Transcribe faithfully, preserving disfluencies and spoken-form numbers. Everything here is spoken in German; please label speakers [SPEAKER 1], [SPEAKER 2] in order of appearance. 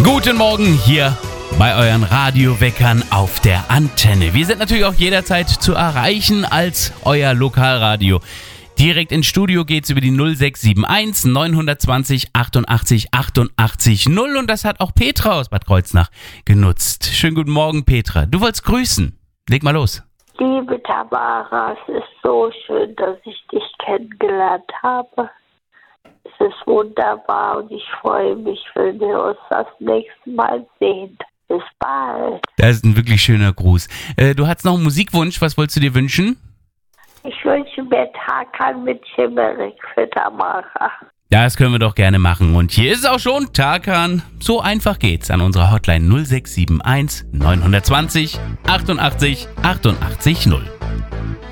[SPEAKER 1] Guten Morgen hier bei euren Radioweckern auf der Antenne. Wir sind natürlich auch jederzeit zu erreichen als euer Lokalradio. Direkt ins Studio geht's über die null sechs sieben eins neun zwei null achtundachtzig achtundachtzig null und das hat auch Petra aus Bad Kreuznach genutzt. Schönen guten Morgen, Petra. Du wolltest grüßen. Leg mal los.
[SPEAKER 2] Liebe Tamara, es ist so schön, dass ich dich kennengelernt habe. Es ist wunderbar und ich freue mich, wenn wir uns das nächste Mal sehen. Bis bald.
[SPEAKER 1] Das ist ein wirklich schöner Gruß. Äh, du hattest noch einen Musikwunsch. Was wolltest du dir wünschen?
[SPEAKER 2] Ich wünsche mir Tarkan mit Chimerik für Tamara.
[SPEAKER 1] Ja, das können wir doch gerne machen. Und hier ist es auch schon, Tarkan. So einfach geht's an unserer Hotline null sechs sieben eins neun zwei null achtundachtzig achtundachtzig null.